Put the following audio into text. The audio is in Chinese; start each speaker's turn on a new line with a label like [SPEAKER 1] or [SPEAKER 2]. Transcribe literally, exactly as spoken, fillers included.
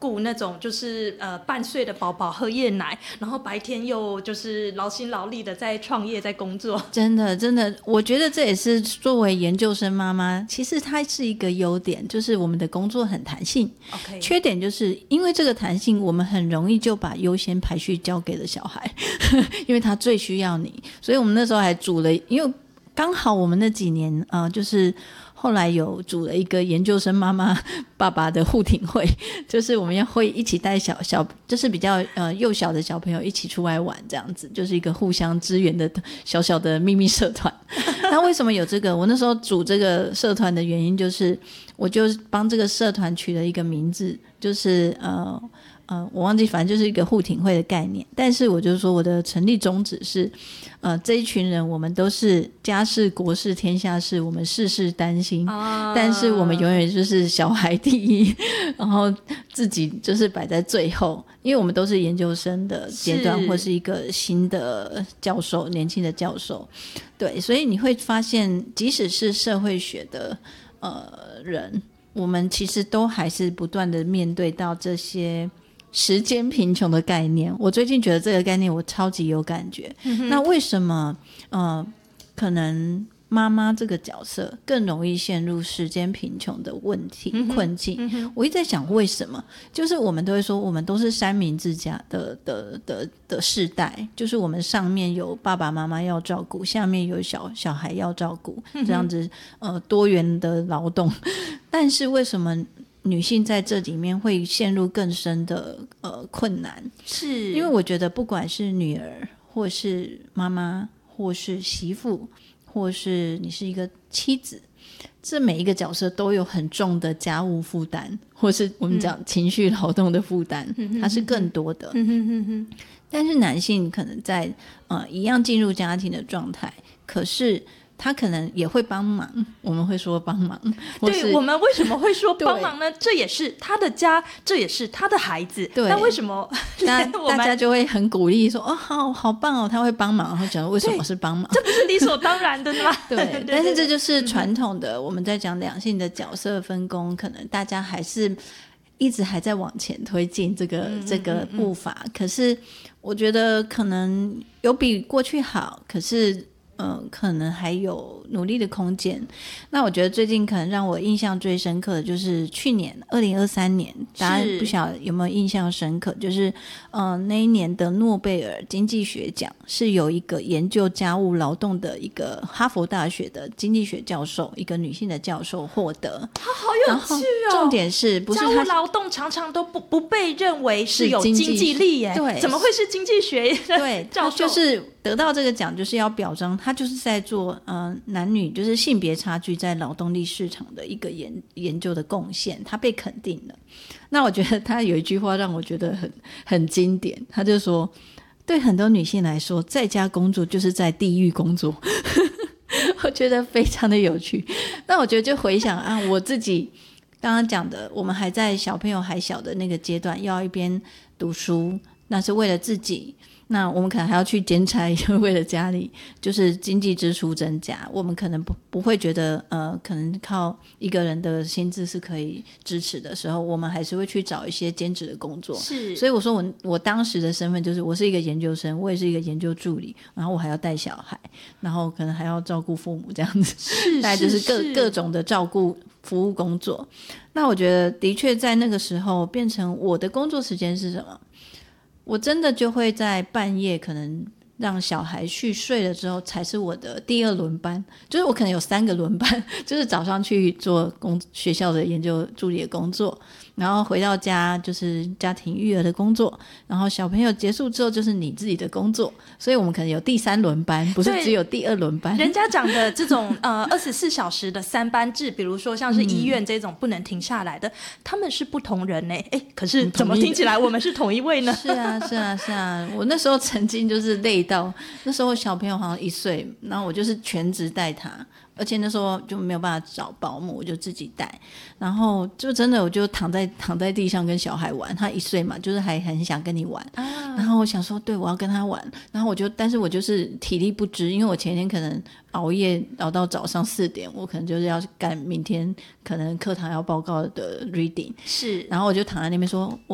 [SPEAKER 1] 顾那种就是呃半岁的宝宝喝夜奶，然后白天又就是劳心劳力的在创业在工作。
[SPEAKER 2] 真的真的，我觉得这也是作为研究生妈妈，其实它是一个优点，就是我们的工作很弹性。
[SPEAKER 1] OK，
[SPEAKER 2] 缺点就是因为这个弹性，我们很容易就把优先排序交给了小孩因为他最需要你，所以我们那时候还组了，因为刚好我们那几年呃，就是后来有组了一个研究生妈妈爸爸的互挺会，就是我们要会一起带小小，就是比较呃幼小的小朋友一起出来玩，这样子就是一个互相支援的小小的秘密社团那为什么有这个？我那时候组这个社团的原因就是我就帮这个社团取了一个名字，就是呃呃，我忘记，反正就是一个互挺会的概念。但是我就说我的成立宗旨是，呃，这一群人我们都是家事国事天下事，我们事事担心、啊、但是我们永远就是小孩第一，然后自己就是摆在最后，因为我们都是研究生的阶段，或是一个新的教授，年轻的教授，对，所以你会发现，即使是社会学的呃人，我们其实都还是不断的面对到这些时间贫穷的概念。我最近觉得这个概念我超级有感觉、嗯、那为什么呃，可能妈妈这个角色更容易陷入时间贫穷的问题、嗯、困境、嗯、我一直在想为什么，就是我们都会说我们都是三明治家的的的的世代，就是我们上面有爸爸妈妈要照顾，下面有小小孩要照顾，这样子呃多元的劳动但是为什么女性在这里面会陷入更深的呃困难？是因为我觉得不管是女儿或是妈妈或是媳妇或是你是一个妻子，这每一个角色都有很重的家务负担，或是我们讲情绪劳动的负担、嗯、它是更多的、嗯、哼哼哼但是男性可能在呃一样进入家庭的状态，可是他可能也会帮忙，我们会说帮忙，
[SPEAKER 1] 对，我们为什么会说帮忙呢？这也是他的家，这也是他的孩子，对，那为什么
[SPEAKER 2] 大家就会很鼓励说哦，好好棒哦，他会帮忙，然后讲为什么是帮忙，
[SPEAKER 1] 这不是理所当然的吗？
[SPEAKER 2] 对, 对, 对, 对，但是这就是传统的、嗯、我们在讲两性的角色分工，可能大家还是一直还在往前推进这个、嗯、这个步伐、嗯、可是我觉得可能有比过去好，可是嗯，可能还有努力的空间。那我觉得最近可能让我印象最深刻的就是去年二零二三年，大家不晓得有没有印象深刻，就是呃那一年的诺贝尔经济学奖是有一个研究家务劳动的一个哈佛大学的经济学教授，一个女性的教授获得。
[SPEAKER 1] 她好有趣哦！
[SPEAKER 2] 重点是不是
[SPEAKER 1] 家务劳动常常都不不被认为是有经济力耶？对，怎么会是经济学
[SPEAKER 2] 对教授？就是得到这个奖就是要表彰他就是在做呃男女就是性别差距在劳动力市场的一个研研究的贡献，他被肯定了。那我觉得他有一句话让我觉得很很经典，他就说对很多女性来说，在家工作就是在地狱工作我觉得非常的有趣。那我觉得就回想啊，我自己刚刚讲的，我们还在小朋友还小的那个阶段，要一边读书，那是为了自己，那我们可能还要去兼差，为了家里就是经济支出增加，我们可能不不会觉得呃，可能靠一个人的薪资是可以支持的时候，我们还是会去找一些兼职的工作。是，所以我说我我当时的身份就是我是一个研究生，我也是一个研究助理，然后我还要带小孩，然后可能还要照顾父母这样子，是大概就是各是各种的照顾服务工作。那我觉得的确在那个时候变成我的工作时间是什么？我真的就会在半夜可能让小孩去睡了之后才是我的第二轮班，就是我可能有三个轮班，就是早上去做工学校的研究助理的工作，然后回到家就是家庭育儿的工作，然后小朋友结束之后就是你自己的工作，所以我们可能有第三轮班，不是只有第二轮班。
[SPEAKER 1] 人家讲的这种呃二十四小时的三班制，比如说像是医院这种不能停下来的，嗯、他们是不同人呢、欸。哎，可是怎么听起来我们是同一位呢？
[SPEAKER 2] 是啊，是啊，是啊。我那时候曾经就是累到，那时候小朋友好像一岁，然后我就是全职带他。而且那时候就没有办法找保姆，我就自己带，然后就真的我就躺在躺在地上跟小孩玩，他一岁嘛，就是还很想跟你玩、啊、然后我想说对，我要跟他玩，然后我就但是我就是体力不支，因为我前天可能熬夜熬到早上四点，我可能就是要赶明天可能课堂要报告的 reading， 是，然后我就躺在那边说我